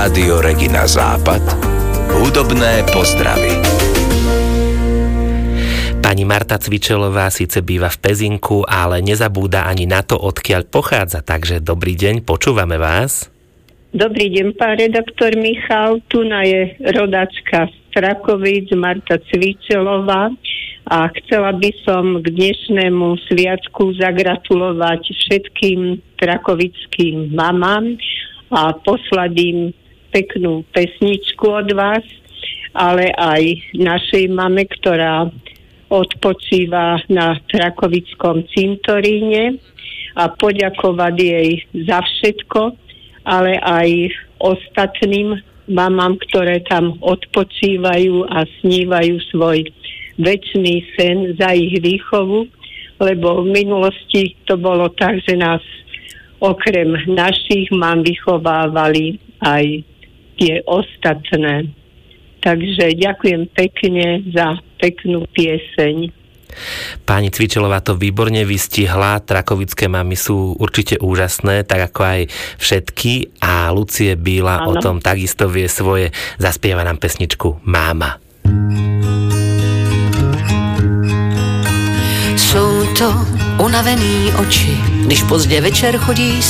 Rádio Regina Západ. Hudobné pozdravy. Pani Marta Cvičelová síce býva v Pezinku, ale nezabúda ani na to, odkiaľ pochádza. Takže dobrý deň, počúvame vás. Dobrý deň, pán redaktor Michal. Tuna je rodačka z Strakovíc, Marta Cvičelová. A chcela by som k dnešnému sviatku zagratulovať všetkým trakovickým mamám a poslať im peknú pesničku od vás, ale aj našej mame, ktorá odpočíva na Trakovickom cintoríne, a poďakovať jej za všetko, ale aj ostatným mamám, ktoré tam odpočívajú a snívajú svoj večný sen za ich výchovu, lebo v minulosti to bolo tak, že nás okrem našich mám vychovávali aj tie ostatné. Takže ďakujem pekne za peknú pieseň. Pani Cvičelová to výborne vystihla. Trakovické mamy sú určite úžasné, tak ako aj všetky. A Lucie Bíla o tom takisto vie svoje. Zaspieva nám pesničku Máma. Jsou to unavený oči, když pozdě večer chodí